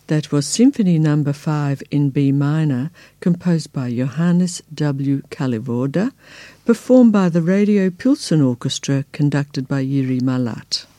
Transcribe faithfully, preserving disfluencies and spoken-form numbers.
That was Symphony Number five in B minor, composed by Johannes W. Kalivorda, performed by the Radio Pilsen Orchestra, conducted by Jiri Malat.